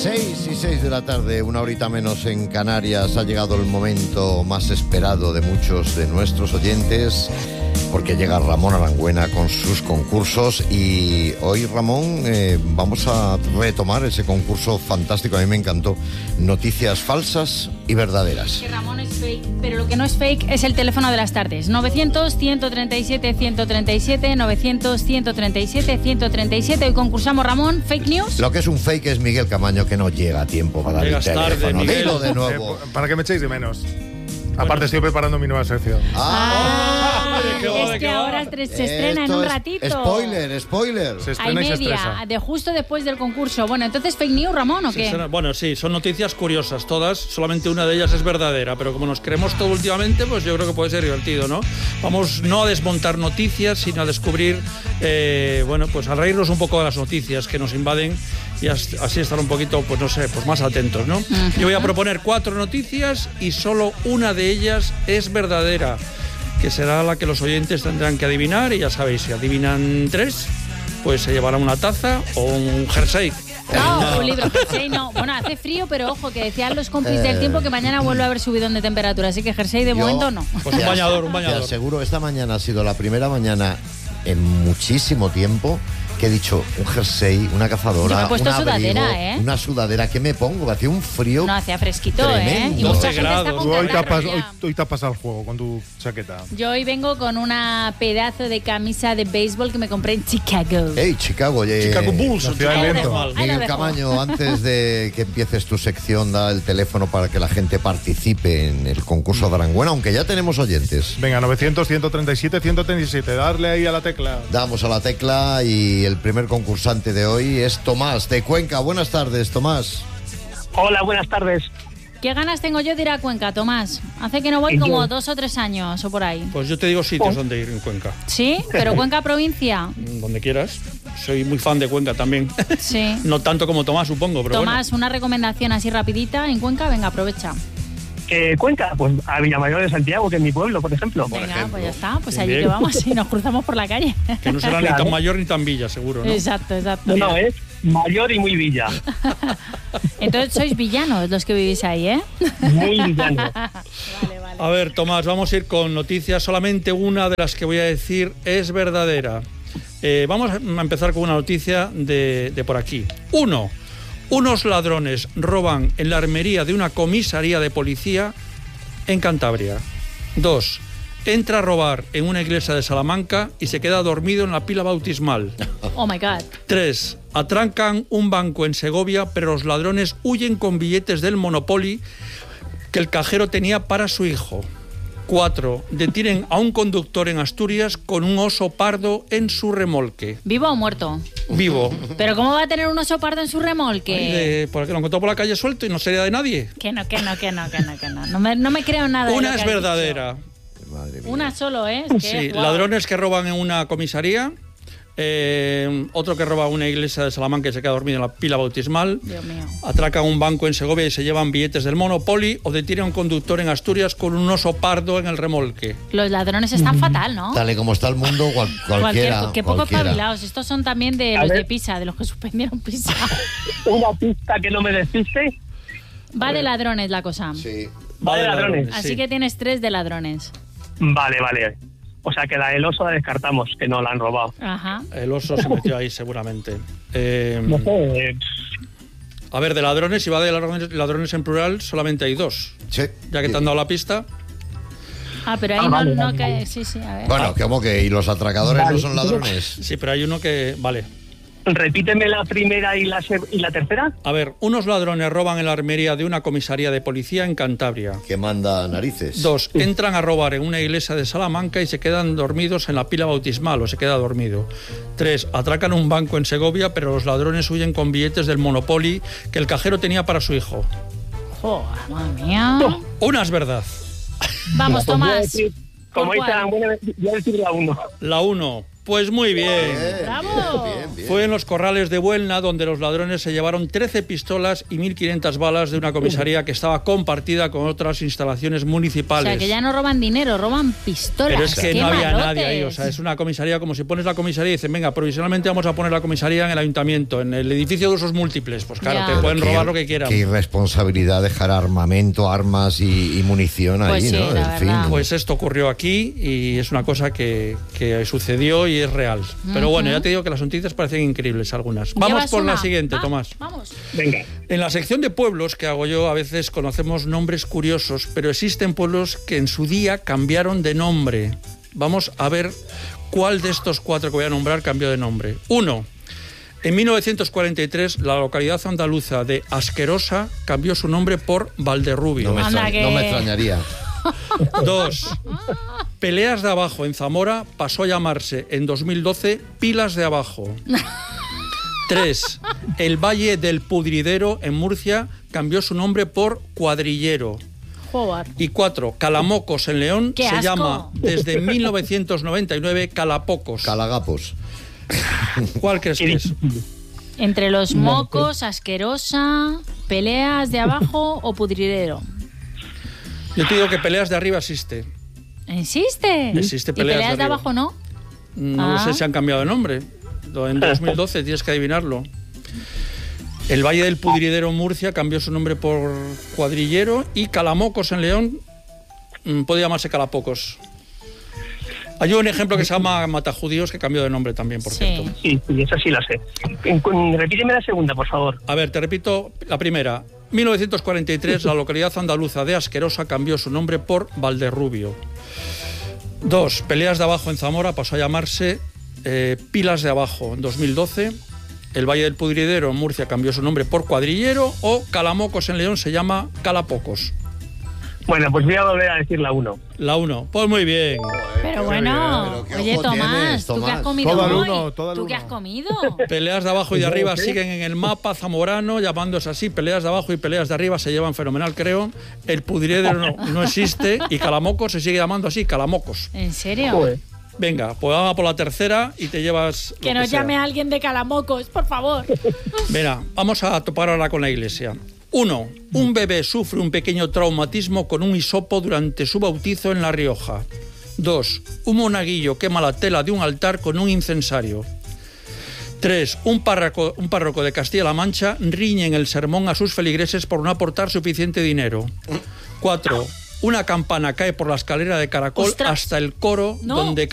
6:06 de la tarde, una horita menos en Canarias. Ha llegado el momento más esperado de muchos de nuestros oyentes, porque llega Ramón Arangüena con sus concursos. Y hoy, Ramón, vamos a retomar ese concurso fantástico, a mí me encantó. Noticias falsas y verdaderas. Que Ramón es fake, pero lo que no es fake es el teléfono de las tardes. 900-137-137, 900-137-137. Hoy concursamos, Ramón, fake news. Lo que es un fake es Miguel Camaño, que no llega a tiempo para dar el teléfono. Tarde, Miguel. Dilo de nuevo. Para que me echéis de menos. Aparte, estoy preparando mi nueva sección. Es que ahora se estrena en un ratito. Spoiler. Se Hay estrena y se media, estresa. de justo después del concurso. Bueno, entonces, ¿fake news, Ramón, o qué? Bueno, sí, son noticias curiosas todas, solamente una de ellas es verdadera, pero como nos creemos todo últimamente, pues yo creo que puede ser divertido, ¿no? Vamos no a desmontar noticias, sino a descubrir, pues a reírnos un poco de las noticias que nos invaden y así estar un poquito, pues no sé, pues más atentos, ¿no? Yo voy a proponer 4 noticias y solo una de ellas es verdadera, que será la que los oyentes tendrán que adivinar, y ya sabéis, si adivinan 3, pues se llevará una taza o un jersey. No, un libro, jersey no. Bueno, hace frío, pero ojo, que decían los compis del tiempo que mañana vuelve a haber subidón de temperatura, así que jersey de momento no. Pues un bañador. Te aseguro, esta mañana ha sido la primera mañana en muchísimo tiempo que he dicho un jersey, una cazadora, yo me he puesto un abrigo, sudadera, una sudadera. ¿Qué me pongo? Hacía un frío. No, hacía fresquito, tremendo. Y mucha gente está con Hoy catarro. te has pasado el juego con tu chaqueta. Yo hoy vengo con una pedazo de camisa de béisbol que me compré en Chicago. Hey, Chicago, Chicago Bulls. La ciudad del viento. Miguel Camaño, antes de que empieces tu sección, da el teléfono para que la gente participe en el concurso de Arangüena, aunque ya tenemos oyentes. Venga, 900-137-137. Darle ahí a la tecla. Damos a la tecla y el primer concursante de hoy es Tomás, de Cuenca. Buenas tardes, Tomás. Hola, buenas tardes. ¿Qué ganas tengo yo de ir a Cuenca, Tomás? Hace que no voy como 2 o 3 años o por ahí. Pues yo te digo sitios donde ir en Cuenca. ¿Sí? ¿Pero Cuenca provincia? Donde quieras. Soy muy fan de Cuenca también. Sí. No tanto como Tomás, supongo, pero Tomás, una recomendación así rapidita en Cuenca, venga, aprovecha. Cuenca, pues a Villamayor de Santiago, que es mi pueblo, por ejemplo. Venga, pues ya está, pues Bien, allí bien. que vamos y nos cruzamos por la calle. Que no será ni Claro. tan mayor ni tan villa, seguro, ¿no? Exacto. No, es mayor y muy villa. Entonces sois villanos los que vivís ahí, ¿eh? Muy villano. Vale. A ver, Tomás, vamos a ir con noticias. Solamente una de las que voy a decir es verdadera. Vamos a empezar con una noticia de por aquí. 1. Unos ladrones roban en la armería de una comisaría de policía en Cantabria. 2. Entra a robar en una iglesia de Salamanca y se queda dormido en la pila bautismal. Oh my God. 3. Atrancan un banco en Segovia, pero los ladrones huyen con billetes del Monopoly que el cajero tenía para su hijo. 4. Detienen a un conductor en Asturias con un oso pardo en su remolque. ¿Vivo o muerto? Vivo. ¿Pero cómo va a tener un oso pardo en su remolque? Porque lo encontró por la calle suelto y no sería de nadie. Que no. No me creo nada. Una de lo es que has verdadera. Madre mía. Una solo, ¿eh? Es que, Sí, wow. ladrones que roban en una comisaría. Otro que roba una iglesia de Salamanca y se queda dormido en la pila bautismal. Dios mío. Atracan un banco en Segovia y se llevan billetes del Monopoly. O detienen a un conductor en Asturias con un oso pardo en el remolque. Los ladrones están fatal, ¿no? Tal y como está el mundo, cualquiera. Qué poco cualquiera. espabilados. Estos son también de A los ver. de Pisa, de los que suspendieron Pisa. Una pista que no me despiste. Va de ladrones la cosa. Sí. Va de ladrones. Así sí. que tienes 3 de ladrones. Vale. O sea que la del oso la descartamos, que no la han robado. Ajá. El oso se metió ahí seguramente. No sé. A ver, de ladrones, si va de ladrones en plural, solamente hay 2. Sí. Ya que te han dado la pista. Pero ahí vale, no vale, que... vale. Sí, a ver. Bueno, ¿cómo que? ¿Y los atracadores Vale. no son ladrones? Sí, pero hay uno que... Vale. Repíteme la primera y la tercera. A ver, unos ladrones roban en la armería de una comisaría de policía en Cantabria. Que manda narices. 2. Entran a robar en una iglesia de Salamanca y se quedan dormidos en la pila bautismal o se queda dormido. 3. Atracan un banco en Segovia, pero los ladrones huyen con billetes del Monopoly que el cajero tenía para su hijo. Joder, madre mía. Una es verdad. Vamos, Pues voy a Tomás. decir, como ¿Por dice cuál? la buena, voy a decir la 1. La 1. Pues muy bien. ¡Bravo! Bien. Fue en los corrales de Buelna donde los ladrones se llevaron 13 pistolas y 1.500 balas de una comisaría que estaba compartida con otras instalaciones municipales. O sea, que ya no roban dinero, roban pistolas. Pero es que ¡Qué no había malotes! nadie ahí, o sea, es una comisaría, como si pones la comisaría y dicen, venga, provisionalmente vamos a poner la comisaría en el ayuntamiento, en el edificio de usos múltiples. Pues claro, Ya. te pueden robar lo que quieran. Qué irresponsabilidad dejar armamento, armas y munición Pues ahí, sí, ¿no? la En fin. verdad. Pues esto ocurrió aquí y es una cosa que sucedió y es real. Pero bueno, ya te digo que las noticias parecen increíbles algunas. Vamos ¿Llevas por la una? siguiente, Va, Tomás. Vamos. Venga. En la sección de pueblos que hago yo, a veces conocemos nombres curiosos, pero existen pueblos que en su día cambiaron de nombre. Vamos a ver cuál de estos 4 que voy a nombrar cambió de nombre. 1. En 1943, la localidad andaluza de Asquerosa cambió su nombre por Valderrubio. Anda, que- No me extrañaría. 2. Peleas de Abajo en Zamora pasó a llamarse en 2012 Pilas de Abajo. 3. El Valle del Pudridero en Murcia cambió su nombre por Cuadrillero. Joder. Y 4. Calamocos en León ¡Qué se asco! llama desde 1999 Calapocos. Calagapos. ¿Cuál crees que es? Entre los mocos, asquerosa, peleas de abajo o pudridero. Yo te digo que Peleas de Arriba existe. ¿Existe? Existe ¿Y peleas de peleas de arriba. abajo no? No Ah. sé si han cambiado de nombre. En 2012 tienes que adivinarlo. El Valle del Pudridero en Murcia cambió su nombre por Cuadrillero y Calamocos en León puede llamarse Calapocos. Hay un ejemplo que se llama Matajudíos que cambió de nombre también, por Sí. cierto. Sí, esa sí la sé. Repíteme la segunda, por favor. A ver, te repito la primera. 1943, la localidad andaluza de Asquerosa cambió su nombre por Valderrubio. 2. Peleas de Abajo en Zamora pasó a llamarse Pilas de Abajo en 2012. El Valle del Pudridero en Murcia cambió su nombre por Cuadrillero. O Calamocos en León se llama Calapocos. Bueno, pues voy a volver a decir la 1. La 1. Pues muy bien. Pero bueno, Pero qué oye ojo Tomás, tienes, ¿tú qué Tomás. has comido Todo al hoy? uno, todo al ¿Tú qué uno. has comido? Peleas de Abajo y de Arriba siguen en el mapa zamorano, llamándose así. Peleas de Abajo y Peleas de Arriba se llevan fenomenal, creo. El Pudridero no existe y Calamocos se sigue llamando así, Calamocos. ¿En serio? Joder. Venga, pues vamos por la tercera y te llevas lo Que nos sea. llame alguien de Calamocos, por favor. Mira, vamos a topar ahora con la iglesia. 1. Un bebé sufre un pequeño traumatismo con un hisopo durante su bautizo en La Rioja. 2. Un monaguillo quema la tela de un altar con un incensario. 3. Un párroco de Castilla-La Mancha riñe en el sermón a sus feligreses por no aportar suficiente dinero. 4. Una campana cae por la escalera de caracol ¡Ostras! hasta el coro No. donde